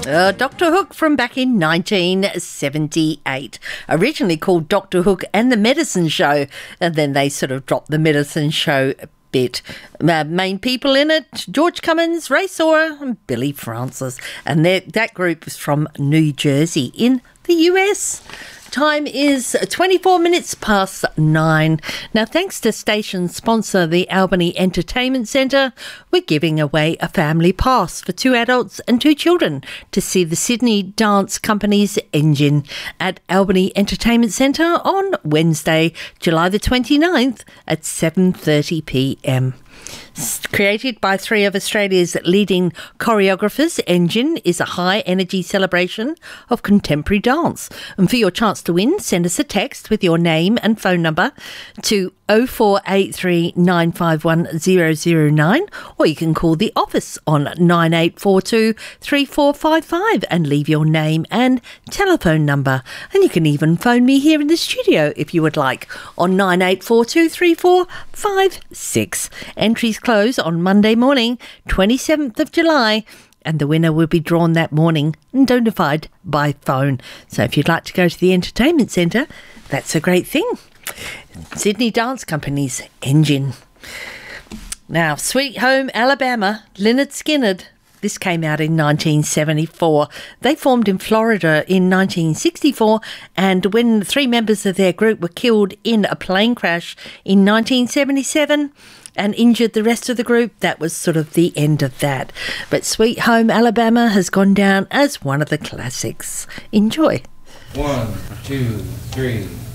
Dr. Hook from back in 1978. Originally called Dr. Hook and the Medicine Show, and then they sort of dropped the Medicine Show bit. Main people in it, George Cummins, Ray Sora and Billy Francis. And that group was from New Jersey in the US. Time is 24 minutes past 9. Now, thanks to station sponsor, the Albany Entertainment Centre, we're giving away a family pass for 2 adults and 2 children to see the Sydney Dance Company's Engine at Albany Entertainment Centre on Wednesday, July the 29th at 7:30pm. Created by 3 of Australia's leading choreographers, Engine is a high-energy celebration of contemporary dance. And for your chance to win, send us a text with your name and phone number to 0483 951 009, or you can call the office on 9842 3455 and leave your name and telephone number. And you can even phone me here in the studio if you would like on 9842 3456. Entries close on Monday morning, 27th of July, and the winner will be drawn that morning and notified by phone. So if you'd like to go to the entertainment centre, that's a great thing. Sydney Dance Company's Engine. Now, Sweet Home Alabama, Lynyrd Skynyrd. This came out in 1974. They formed in Florida in 1964, and when 3 members of their group were killed in a plane crash in 1977 and injured the rest of the group, that was sort of the end of that. But Sweet Home Alabama has gone down as one of the classics. Enjoy. 1, 2, 3...